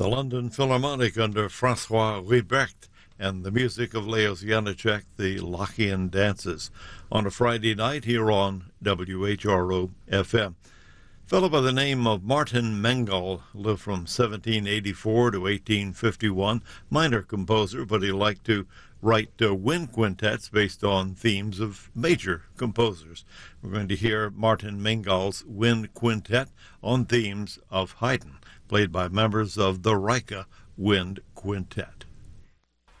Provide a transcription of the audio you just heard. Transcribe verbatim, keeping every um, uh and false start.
The London Philharmonic under Francois Ribrecht and the music of Leos Janicek, the Lockean Dances, on a Friday night here on W H R O F M. A fellow by the name of Martin Mengel lived from seventeen eighty-four to eighteen fifty-one, minor composer, but he liked to write uh, wind quintets based on themes of major composers. We're going to hear Martin Mengel's Wind Quintet on themes of Haydn, played by members of the Reicha Wind Quintet.